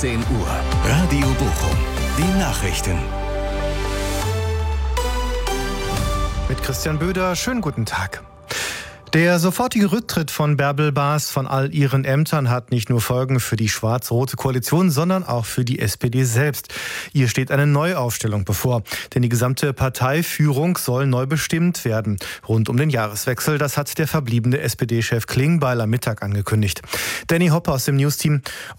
17 Uhr. Radio Bochum. Die Nachrichten. Mit Christian Böder, schönen guten Tag. Der sofortige Rücktritt von Bärbel Baas von all ihren Ämtern hat nicht nur Folgen für die schwarz-rote Koalition, sondern auch für die SPD selbst. Ihr steht eine Neuaufstellung bevor, denn die gesamte Parteiführung soll neu bestimmt werden. Rund um den Jahreswechsel, das hat der verbliebene SPD-Chef Klingbeil am Mittag angekündigt. Danny Hoppe aus dem News-Team.